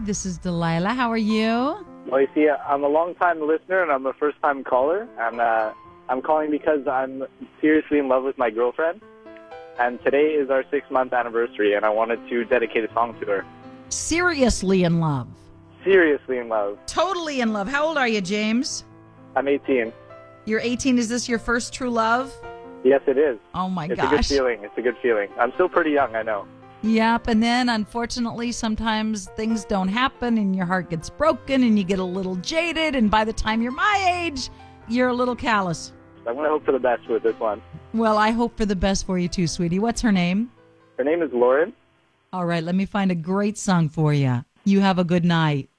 This is Delilah. How are you? Well, you see, I'm a long-time listener and I'm a first-time caller. And I'm calling because I'm seriously in love with my girlfriend. And today is our 6-month anniversary, and I wanted to dedicate a song to her. Seriously in love. Seriously in love. Totally in love. How old are you, James? I'm 18. You're 18. Is this your first true love? Yes, it is. Oh, my It's gosh. a good feeling. It's a good feeling. I'm still pretty young, I know. Yep, and then unfortunately sometimes things don't happen and your heart gets broken and you get a little jaded, and by the time you're my age, you're a little callous. I'm going to hope for the best with this one. Well, I hope for the best for you too, sweetie. What's her name? Her name is Lauren. All right, let me find a great song for you. You have a good night.